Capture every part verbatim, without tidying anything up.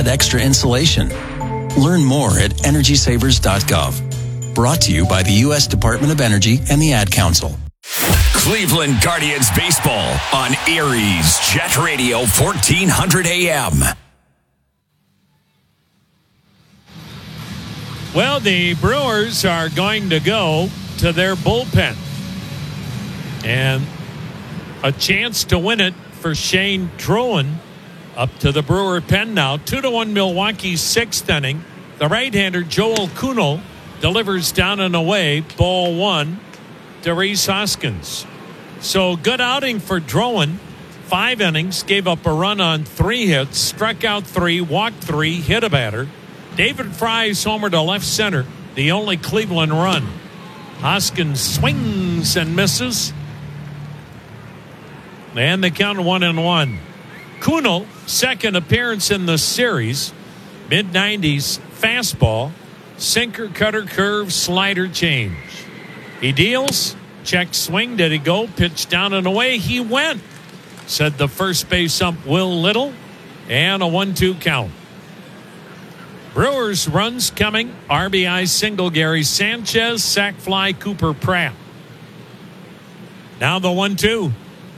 extra insulation. Learn more at energy savers dot gov. Brought to you by the U S Department of Energy and the Ad Council. Cleveland Guardians baseball on Aries Jet Radio fourteen hundred A M. Well, the Brewers are going to go to their bullpen. And a chance to win it for Shane Drouin up to the Brewer pen now. Two to one Milwaukee's sixth inning. The right-hander Joel Kuhnel delivers down and away. Ball one to Rhys Hoskins. So good outing for Drouin. Five innings, gave up a run on three hits, struck out three, walked three, hit a batter. David Fry's homer to left center, the only Cleveland run. Hoskins swings and misses. And they count one and one. Kuhnel, second appearance in the series. mid nineties fastball, sinker, cutter, curve, slider, change. He deals, check swing. Did he go? Pitch down and away. He went, said the first base ump Will Little. And a one two count. Brewers runs coming. R B I single Gary Sanchez, sac fly Cooper Pratt. Now the one two.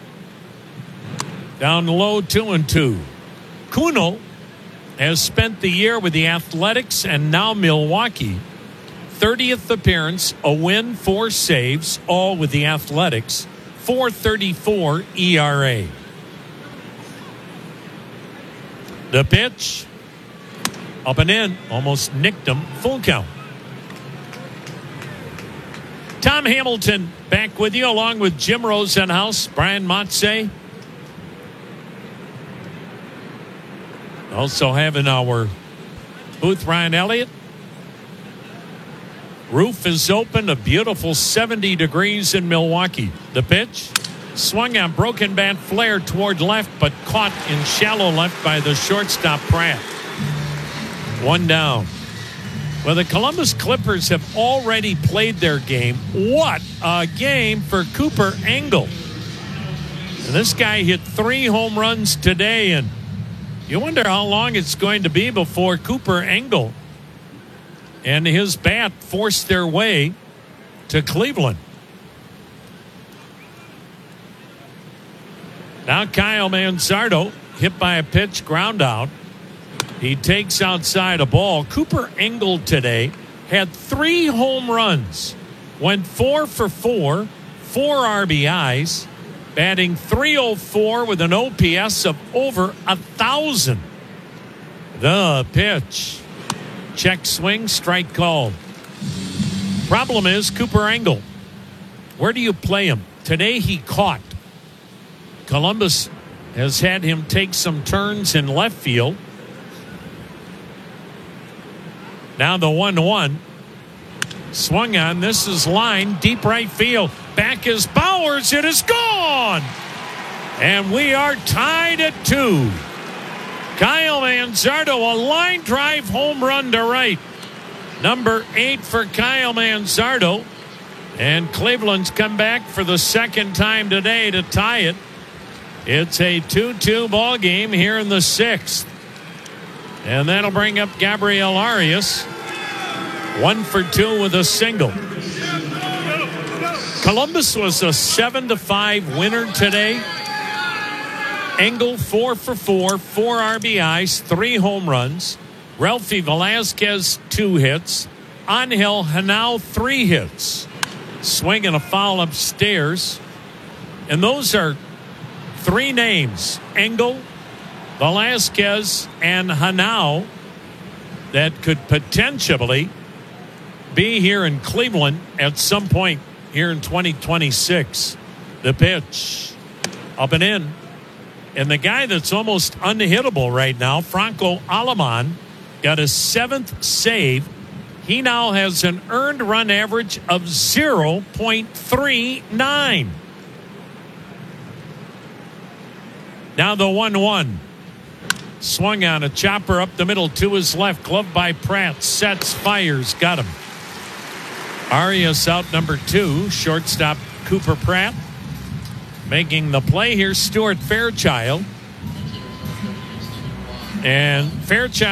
Down low, two and two. Kuhnel has spent the year with the Athletics and now Milwaukee. thirtieth appearance, a win, four saves, all with the Athletics. four thirty-four E R A. The pitch. Up and in. Almost nicked him. Full count. Tom Hamilton back with you along with Jim Rosenhaus, Brian Motze. Also having our booth, Ryan Elliott. Roof is open, a beautiful seventy degrees in Milwaukee. The pitch, swung on broken bat flare toward left, but caught in shallow left by the shortstop Pratt. One down. Well, the Columbus Clippers have already played their game. What a game for Cooper Engel. And this guy hit three home runs today, and you wonder how long it's going to be before Cooper Engel and his bat forced their way to Cleveland. Now Kyle Manzardo hit by a pitch, ground out. He takes outside a ball. Cooper Engel today had three home runs, went four for four, four R B Is, batting three oh four with an O P S of over a thousand. The pitch. Check swing, strike called. Problem is Cooper Engel. Where do you play him? Today he caught. Columbus has had him take some turns in left field. Now the one one. Swung on. This is line. Deep right field. Back is Bowers. It is gone. And we are tied at two. Kyle Manzardo, a line drive home run to right. Number eight for Kyle Manzardo. And Cleveland's come back for the second time today to tie it. It's a two two ball game here in the sixth. And that'll bring up Gabriel Arias. One for two with a single. Columbus was a seven to five winner today. Engel four for four, four R B Is, three home runs. Ralphie Velasquez, two hits. Angel Hanau, three hits. Swing and a foul upstairs. And those are three names. Engel, Velasquez, and Hanau that could potentially be here in Cleveland at some point here in twenty twenty-six. The pitch. Up and in. And the guy that's almost unhittable right now, Franco Aleman, got a seventh save. He now has an earned run average of zero point three nine. Now the one one. Swung on a chopper up the middle to his left. Glove by Pratt. Sets, fires. Got him. Arias out number two. Shortstop Cooper Pratt. Making the play here, Stuart Fairchild. And Fairchild